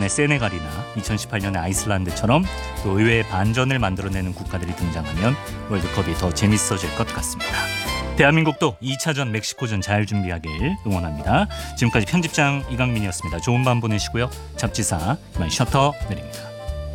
2002년의 세네갈이나 2018년의 아이슬란드처럼 또 의외의 반전을 만들어내는 국가들이 등장하면 월드컵이 더 재밌어질 것 같습니다. 대한민국도 2차전 멕시코전 잘 준비하길 응원합니다. 지금까지 편집장 이강민이었습니다. 좋은 밤 보내시고요. 잡지사 이만 셔터 내립니다.